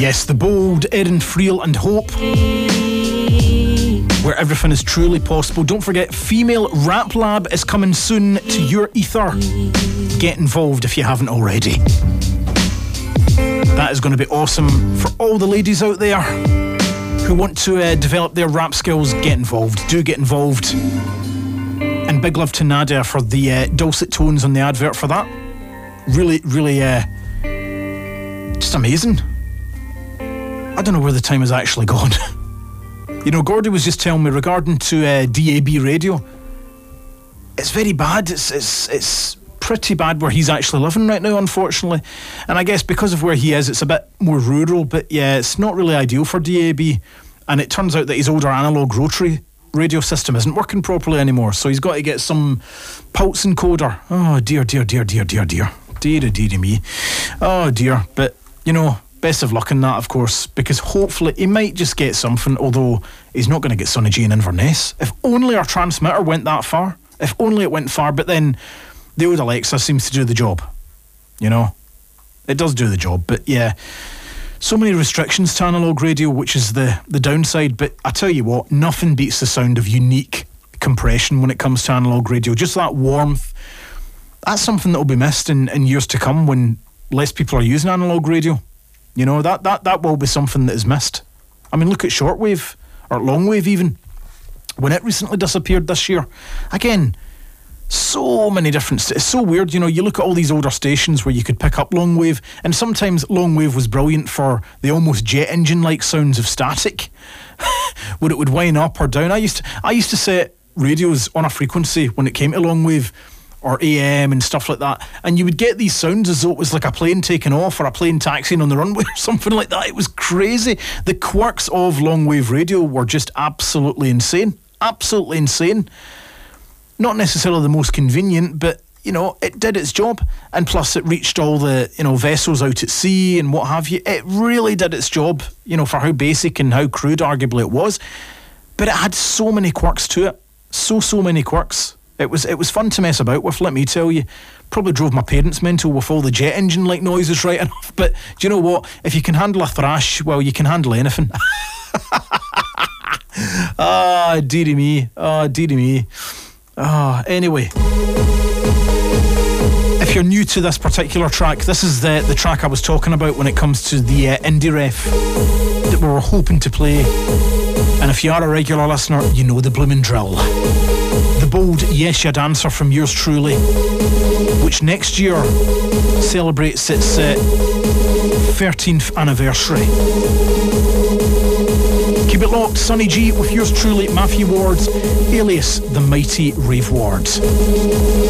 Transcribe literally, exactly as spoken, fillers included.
Yes, the bold Erin Friel and Hope, where everything is truly possible. Don't forget, Female Rap Lab is coming soon to your ether. Get involved if you haven't already. That is going to be awesome for all the ladies out there who want to uh, develop their rap skills. Get involved. Do get involved. And big love to Nadia for the uh, dulcet tones on the advert for that. Really, really, uh, just amazing. I don't know where the time has actually gone. You know, Gordy was just telling me regarding to uh, D A B radio. It's very bad. It's it's it's pretty bad where he's actually living right now, unfortunately. And I guess because of where he is, it's a bit more rural. But yeah, it's not really ideal for D A B. And it turns out that his older analogue rotary radio system isn't working properly anymore. So he's got to get some pulse encoder. Oh dear, dear, dear, dear, dear, dear. Dear, dear me. Oh dear. But, you know, best of luck in that, of course, because hopefully he might just get something, although he's not going to get Sonny G in Inverness. If only our transmitter went that far. If only it went far. But then the old Alexa seems to do the job. You know? It does do the job. But yeah, so many restrictions to analogue radio, which is the, the downside. But I tell you what, nothing beats the sound of unique compression when it comes to analogue radio. Just that warmth. That's something that will be missed in, in years to come when less people are using analogue radio. You know, that, that, that will be something that is missed. I mean, look at shortwave, or longwave even, when it recently disappeared this year. Again, so many different... St- it's so weird, you know, you look at all these older stations where you could pick up longwave, and sometimes longwave was brilliant for the almost jet engine-like sounds of static, where it would wind up or down. I used to, I used to set radios on a frequency when it came to longwave, or A M and stuff like that, and you would get these sounds as though it was like a plane taking off or a plane taxiing on the runway or something like that. It was crazy. The quirks of longwave radio were just absolutely insane. Absolutely insane. Not necessarily the most convenient, but, you know, it did its job. And plus it reached all the, you know, vessels out at sea and what have you. It really did its job, you know, for how basic and how crude arguably it was. But it had so many quirks to it. So, so many quirks. It was it was fun to mess about with, let me tell you. Probably drove my parents mental with all the jet engine-like noises right enough. But do you know what? If you can handle a thrash, well, you can handle anything. Ah, dearie me. Ah, dearie me. Ah, anyway. If you're new to this particular track, this is the, the track I was talking about when it comes to the uh, indie ref that we were hoping to play. And if you are a regular listener, you know the bloomin' drill. The bold Yes Ya Dancer from yours truly, which next year celebrates its uh, thirteenth anniversary. Keep it locked, Sonny G with yours truly, Matthew Wards, alias the mighty Rave Wards.